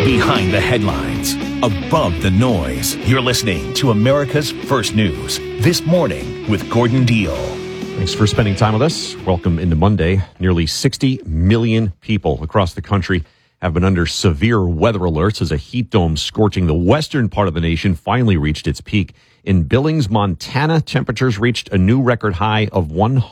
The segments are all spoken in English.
Behind the headlines, above the noise, you're listening to America's First News This Morning with Gordon Deal. Thanks for spending time with us. Welcome into Monday. Nearly 60 million people across the country have been under severe weather alerts as a heat dome scorching the western part of the nation finally reached its peak. In Billings, Montana, temperatures reached a new record high of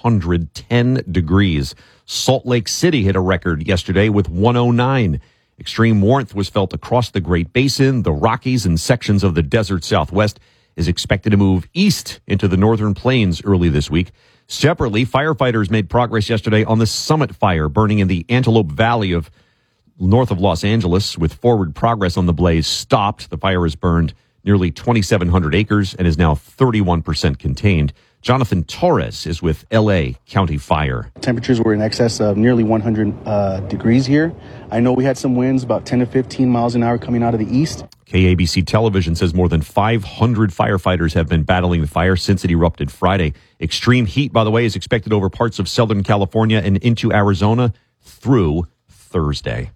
110 degrees. Salt Lake City hit a record yesterday with 109. Extreme warmth was felt across the Great Basin, the Rockies, and sections of the desert Southwest. Is expected to move east into the northern plains early this week. Separately, firefighters made progress yesterday on the Summit Fire burning in the Antelope Valley of north of Los Angeles. With forward progress on the blaze stopped, the fire has burned nearly 2,700 acres and is now 31% contained. Jonathan Torres is with L.A. County Fire. Temperatures were in excess of nearly 100 degrees here. I know we had some winds about 10 to 15 miles an hour coming out of the east. KABC Television says more than 500 firefighters have been battling the fire since it erupted Friday. Extreme heat, by the way, is expected over parts of Southern California and into Arizona through Thursday.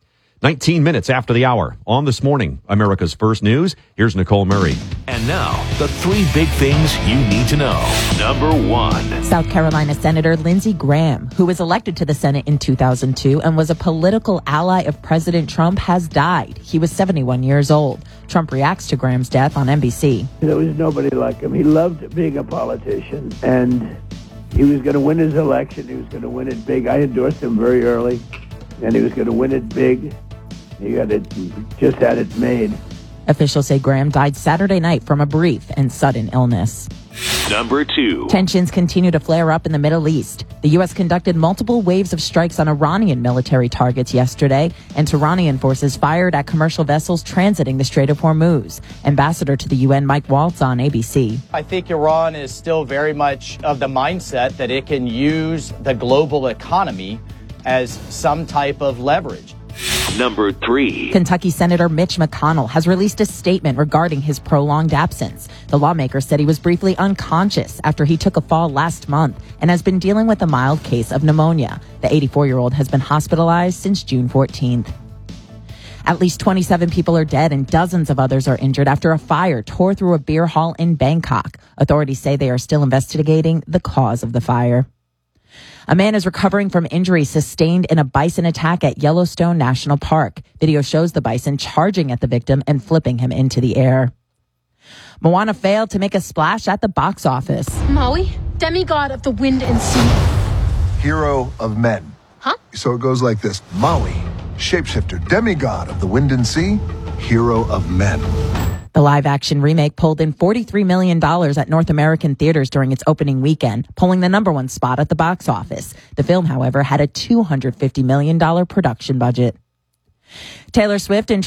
19 minutes after the hour on This Morning, America's First News. Here's Nicole Murray. And now, the three big things you need to know. Number one. South Carolina Senator Lindsey Graham, who was elected to the Senate in 2002 and was a political ally of President Trump, has died. He was 71 years old. Trump reacts to Graham's death on NBC. There was nobody like him. He loved being a politician, and he was going to win his election. He was going to win it big. I endorsed him very early, and he was going to win it big. He just had it made. Officials say Graham died Saturday night from a brief and sudden illness. Number two. Tensions continue to flare up in the Middle East. The U.S. conducted multiple waves of strikes on Iranian military targets yesterday, and Iranian forces fired at commercial vessels transiting the Strait of Hormuz. Ambassador to the UN Mike Waltz on ABC. I think Iran is still very much of the mindset that it can use the global economy as some type of leverage. Number three. Kentucky Senator Mitch McConnell has released a statement regarding his prolonged absence. The lawmaker said he was briefly unconscious after he took a fall last month and has been dealing with a mild case of pneumonia. The 84-year-old has been hospitalized since June 14th. At least 27 people are dead and dozens of others are injured after a fire tore through a beer hall in Bangkok. Authorities say they are still investigating the cause of the fire. A man is recovering from injuries sustained in a bison attack at Yellowstone National Park. Video shows the bison charging at the victim and flipping him into the air. Moana failed to make a splash at the box office. Maui, demigod of the wind and sea. Hero of men. Huh? So it goes like this. Maui, shapeshifter, demigod of the wind and sea, hero of men. The live-action remake pulled in $43 million at North American theaters during its opening weekend, pulling the number one spot at the box office. The film, however, had a $250 million production budget. Taylor Swift and